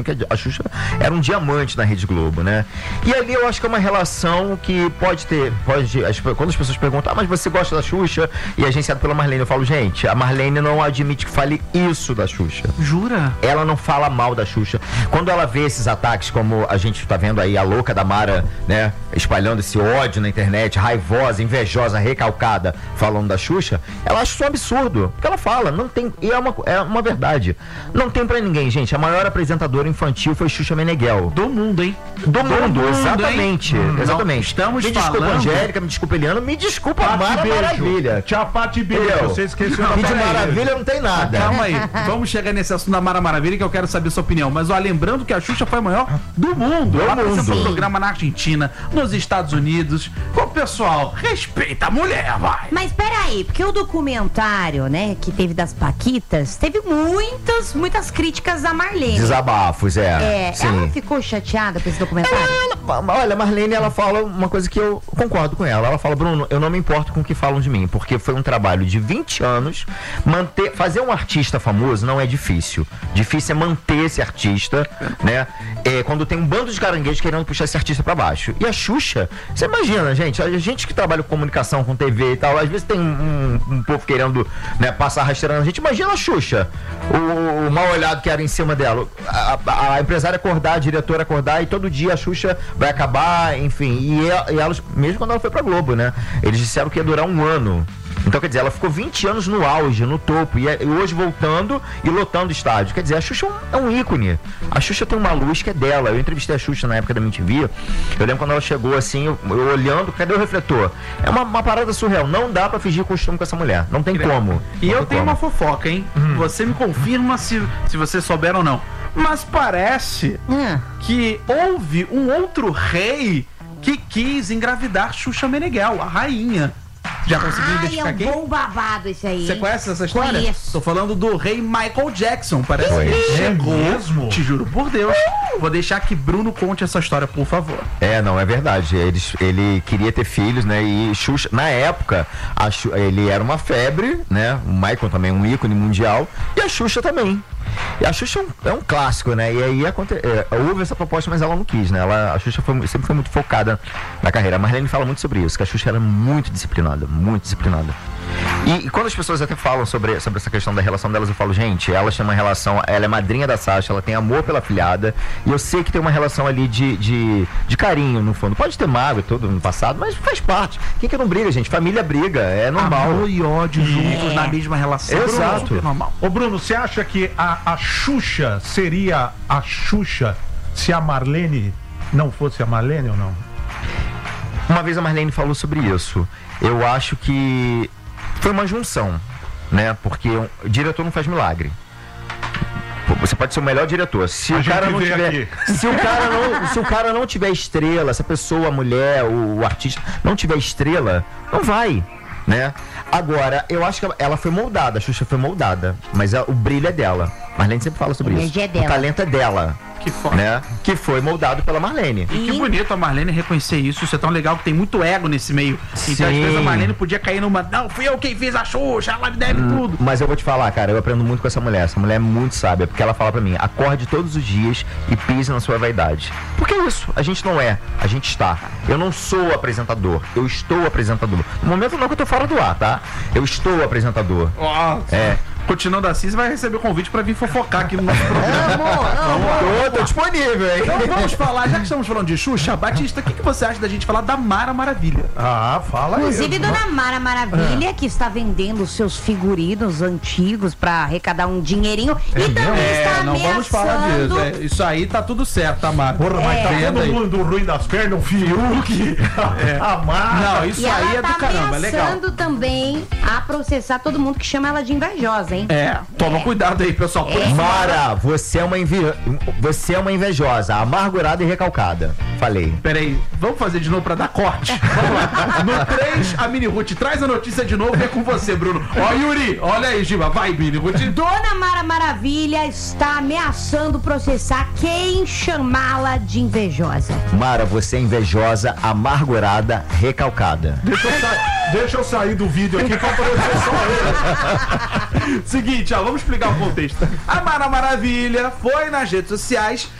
A Xuxa era um diamante na Rede Globo, né? E ali eu acho que é uma relação que pode ter, quando as pessoas perguntam, mas você gosta da Xuxa? E é agenciado pela Marlene, eu falo, gente, a Marlene não admite que fale isso da Xuxa. Jura? Ela não fala mal da Xuxa. Quando ela vê esses ataques, como a gente tá vendo aí, a louca da Mara, né, espalhando esse ódio na internet, raivosa, invejosa, recalcada, falando da Xuxa, ela acha isso um absurdo. Porque ela fala, não tem, e é uma verdade. Não tem pra ninguém, gente. A maior apresentadora infantil foi Xuxa Meneghel. Do mundo, hein? Do mundo, exatamente. Exatamente. Estamos me desculpa, falando... Angélica, me desculpa, Eliana, me desculpa, Mara Maravilha. Tchau, Pati, beijo. Você esqueceu E de Maravilha não tem nada. Calma aí, vamos chegar nesse assunto da Mara Maravilha que eu quero saber sua opinião. Mas ó, lembrando que a Xuxa foi a maior do mundo. Ela apresentou um programa na Argentina, nos Estados Unidos. Ô, pessoal, respeita a mulher, vai. Mas peraí, porque o documentário, né, que teve das Paquitas, teve muitas críticas a Marlene. Desabafos, sim. Ela ficou chateada com esse documentário? Olha, a Marlene, ela fala uma coisa que eu concordo com ela. Ela fala, Bruno, eu não me importo com o que falam de mim, porque foi um trabalho de 20 anos. Fazer um artista famoso não é difícil. Difícil é manter esse artista, né? Quando tem um bando de caranguejos querendo puxar esse artista pra baixo. E a Xuxa, você imagina, gente, a gente que trabalha com comunicação, com TV e tal, às vezes tem um povo querendo, né, passar rasteirando a gente. Imagina a Xuxa, o mal olhado que era em cima dela. A empresária acordar, a diretora acordar, e todo dia a Xuxa vai acabar, enfim. E elas, mesmo quando ela foi pra Globo, né? Eles disseram que ia durar 1 ano. Então, quer dizer, ela ficou 20 anos no auge, no topo, e hoje voltando e lotando estádio. Quer dizer, a Xuxa é um ícone. A Xuxa tem uma luz que é dela. Eu entrevistei a Xuxa na época da MTV. Eu lembro quando ela chegou assim, eu olhando, cadê o refletor? É uma parada surreal. Não dá pra fingir costume com essa mulher. Não tem como. E eu tenho uma fofoca, hein? Você me confirma se você souber ou não. Mas parece que houve um outro rei que quis engravidar Xuxa Meneghel, a rainha. Já conseguiu identificar quem? É um bom babado esse aí. Você conhece essa história? Conheço. Tô falando do rei Michael Jackson. Parece que ele chegou. Mesmo? Te juro por Deus. Vou deixar que Bruno conte essa história, por favor. Não, é verdade. Ele queria ter filhos, né? E Xuxa, na época, ele era uma febre, né? O Michael também, um ícone mundial. E a Xuxa também. E a Xuxa é um clássico, né? E aí houve essa proposta, mas ela não quis, né? A Xuxa sempre foi muito focada na carreira. A Marlene fala muito sobre isso, que a Xuxa era muito disciplinada, muito disciplinada. E quando as pessoas até falam sobre essa questão da relação delas, eu falo, gente, ela chama relação, ela é madrinha da Sasha, ela tem amor pela filhada, e eu sei que tem uma relação ali de carinho, no fundo. Pode ter mágoa e tudo no passado, mas faz parte. Quem que não briga, gente? Família briga, é normal. Amor e ódio juntos na mesma relação. Exato. Bruno, normal. Ô, Bruno, você acha que a Xuxa seria a Xuxa se a Marlene não fosse a Marlene ou não? Uma vez a Marlene falou sobre isso. Eu acho que foi uma junção, né? Porque o diretor não faz milagre. Você pode ser o melhor diretor. Se o cara não tiver estrela, se a pessoa, a mulher, o artista não tiver estrela, não vai, né? Agora, eu acho que ela foi moldada, a Xuxa foi moldada, mas o brilho é dela. Marlene sempre fala sobre isso. O talento é dela. Que foda. Né? Que foi moldado pela Marlene. E que bonito a Marlene reconhecer isso. Isso é tão legal que tem muito ego nesse meio. Então, às vezes, a Marlene podia cair numa. Não, fui eu quem fiz a Xuxa, ela me deve tudo. Mas eu vou te falar, cara, eu aprendo muito com essa mulher. Essa mulher é muito sábia, porque ela fala pra mim: acorde todos os dias e pise na sua vaidade. Porque é isso, a gente não é, a gente está. Eu não sou apresentador, eu estou apresentador. No momento não que eu tô fora do ar, tá? Eu estou apresentador. Nossa. Continuando assim, você vai receber o convite pra vir fofocar aqui no nosso programa. Eu tô disponível, hein? Então vamos falar, já que estamos falando de Xuxa, Batista, o que você acha da gente falar da Mara Maravilha? Fala aí. Inclusive, dona Mara Maravilha, que está vendendo os seus figurinos antigos pra arrecadar um dinheirinho. E também está não vamos falar disso. Isso aí tá tudo certo, tá, Mara? Porra, mas tá todo mundo ruim das pernas, um Fiuk, a Mara. Não, isso aí é do caramba, é legal. Ameaçando também a processar todo mundo que chama ela de invejosa, hein? Toma cuidado aí, pessoal. Mara, você é uma invejosa, amargurada e recalcada. Falei. Peraí, vamos fazer de novo pra dar corte? Vamos lá. No 3, a Mini Ruth traz a notícia de novo e é com você, Bruno. Ó, Yuri, olha aí, Giba, vai, Mini Ruth. Dona Mara Maravilha está ameaçando processar quem chamá-la de Deixa eu sair do vídeo aqui pra poder ver só ele. Seguinte, ó, vamos explicar o contexto. A Mara Maravilha foi nas redes sociais